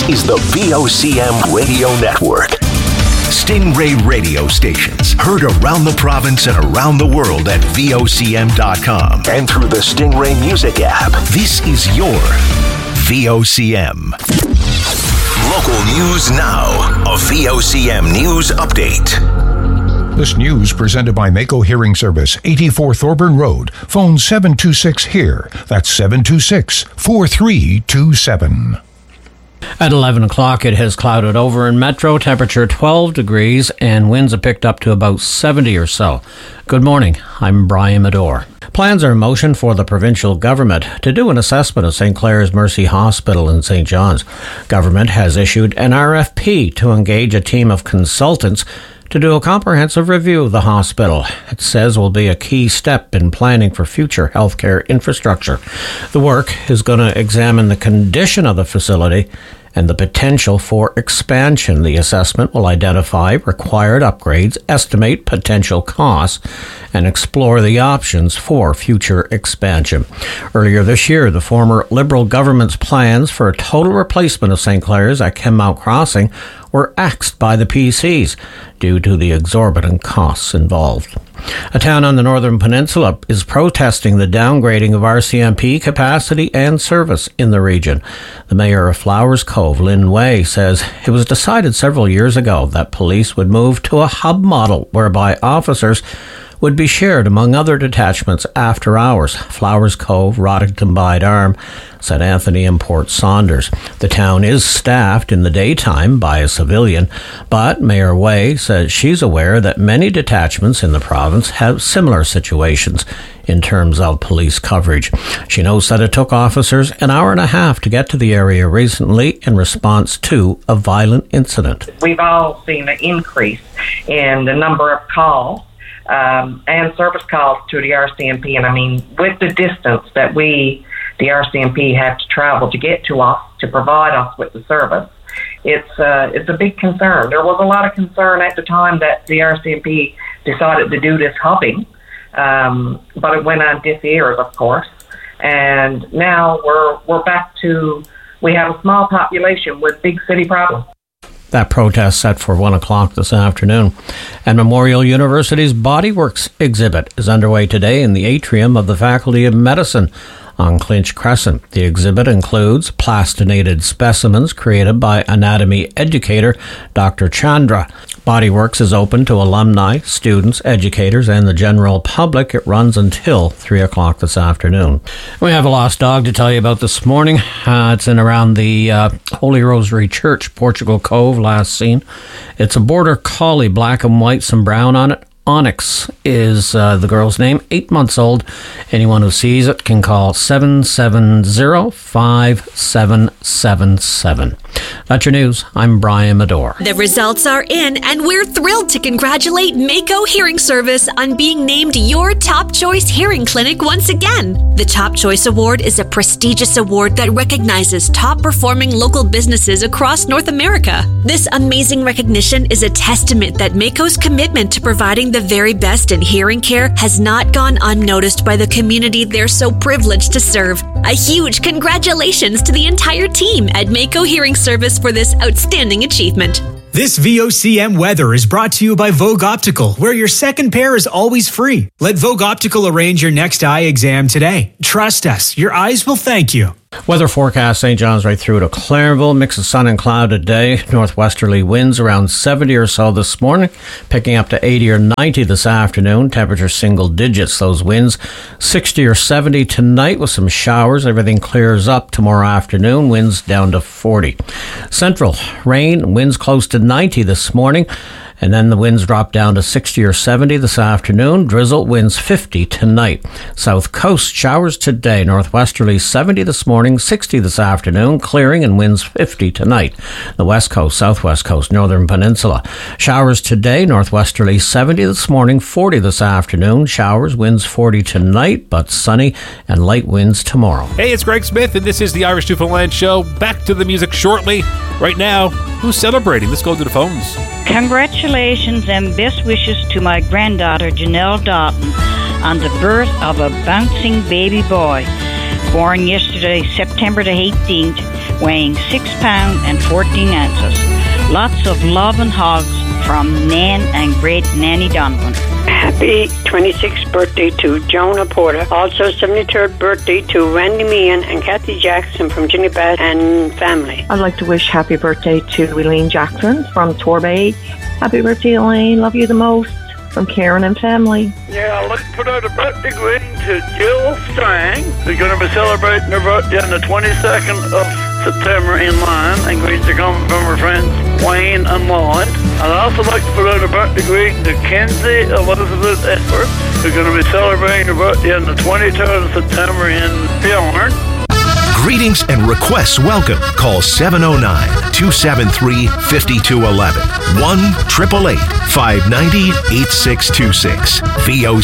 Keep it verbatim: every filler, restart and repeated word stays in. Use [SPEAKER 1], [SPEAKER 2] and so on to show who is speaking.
[SPEAKER 1] is the V O C M Radio Network. Stingray radio stations heard around the province and around the world at V O C M dot com and through the Stingray Music app. This is your V O C M. Local news now. A V O C M News Update.
[SPEAKER 2] This news presented by Mako Hearing Service, eighty-four Thorburn Road. Phone seven two six HEAR. That's seven two six, four three two seven.
[SPEAKER 3] At eleven o'clock, it has clouded over in Metro, temperature twelve degrees, and winds have picked up to about seventy or so. Good morning, I'm Brian Medore. Plans are in motion for the provincial government to do an assessment of Saint Clair's Mercy Hospital in Saint John's. Government has issued an R F P to engage a team of consultants to do a comprehensive review of the hospital. It says will be a key step in planning for future healthcare infrastructure. The work is going to examine the condition of the facility and the potential for expansion. The assessment will identify required upgrades, estimate potential costs, and explore the options for future expansion. Earlier this year, the former Liberal government's plans for a total replacement of Saint Clair's at Kenmount Crossing were axed by the P Cs due to the exorbitant costs involved. A town on the Northern Peninsula is protesting the downgrading of R C M P capacity and service in the region. The mayor of Flowers Cove, Lynn Way, says it was decided several years ago that police would move to a hub model whereby officers would be shared among other detachments after hours. Flowers Cove, Roddington Bide Arm, Saint Anthony and Port Saunders. The town is staffed in the daytime by a civilian, but Mayor Way says she's aware that many detachments in the province have similar situations in terms of police coverage. She knows that it took officers an hour and a half to get to the area recently in response to a violent incident.
[SPEAKER 4] We've all seen an increase in the number of calls Um, and service calls to the R C M P. And I mean, with the distance that we, the R C M P, have to travel to get to us, to provide us with the service, it's uh, it's a big concern. There was a lot of concern at the time that the R C M P decided to do this hubbing, um, but it went on deaf ears, of course. And now we're we're back to, we have a small population with big city problems.
[SPEAKER 3] That protest set for one o'clock this afternoon. And Memorial University's Bodyworks exhibit is underway today in the atrium of the Faculty of Medicine on Clinch Crescent. The exhibit includes plastinated specimens created by anatomy educator Doctor Chandra. Bodyworks is open to alumni, students, educators, and the general public. It runs until three o'clock this afternoon. We have a lost dog to tell you about this morning. Uh, it's in around the uh, Holy Rosary Church, Portugal Cove, last seen. It's a border collie, black and white, some brown on it. Onyx is uh, the girl's name, eight months old. Anyone who sees it can call seven seven zero, five seven seven seven. That's your news. I'm Brian Medore.
[SPEAKER 5] The results are in, and we're thrilled to congratulate Mako Hearing Service on being named your Top Choice Hearing Clinic once again. The Top Choice Award is a prestigious award that recognizes top-performing local businesses across North America. This amazing recognition is a testament that Mako's commitment to providing the very best in hearing care has not gone unnoticed by the community they're so privileged to serve. A huge congratulations to the entire team at Mako Hearing Service for this outstanding achievement.
[SPEAKER 6] This V O C M weather is brought to you by Vogue Optical, where your second pair is always free. Let Vogue Optical arrange your next eye exam today. Trust us, your eyes will thank you.
[SPEAKER 3] Weather forecast, Saint John's right through to Clairville. Mix of sun and cloud today. Northwesterly winds around seventy or so this morning, picking up to eighty or ninety this afternoon. Temperature single digits, those winds. sixty or seventy tonight with some showers. Everything clears up tomorrow afternoon. Winds down to forty. Central, rain, winds close to ninety this morning. And then the winds drop down to sixty or seventy this afternoon. Drizzle, winds fifty tonight. South coast, showers today. Northwesterly seventy this morning, sixty this afternoon. Clearing and winds fifty tonight. The west coast, southwest coast, northern peninsula. Showers today. Northwesterly seventy this morning, forty this afternoon. Showers, winds forty tonight, but sunny and light winds tomorrow.
[SPEAKER 7] Hey, it's Greg Smith, and this is the Irish Newfoundland Show. Back to the music shortly. Right now, who's celebrating? Let's go to the phones.
[SPEAKER 8] Congratulations and best wishes to my granddaughter Janelle Dalton on the birth of a bouncing baby boy born yesterday, September the eighteenth. weighing six pounds and fourteen ounces. Lots of love and hugs from Nan and great Nanny Donovan.
[SPEAKER 9] Happy twenty-sixth birthday to Jonah Porter. Also seventy-third birthday to Randy Meehan and Kathy Jackson from Ginny Bass and family.
[SPEAKER 10] I'd like to wish happy birthday to Elaine Jackson from Torbay. Happy birthday, Elaine. Love you the most. From Karen and family.
[SPEAKER 11] Yeah, I'd like to put out a birthday greeting to Jill Strang. We're going to be celebrating her birthday on the twenty-second of September in line, and greetings are coming from her friends Wayne and Lloyd. I'd also like to put out a birthday greeting to Kenzie Elizabeth Edwards. We're going to be celebrating her birthday on the twenty-third of September in Bjorn.
[SPEAKER 1] Greetings and requests welcome. Call seven oh nine, two seven three, five two one one. one eight eight eight, five nine zero, eight six two six. V O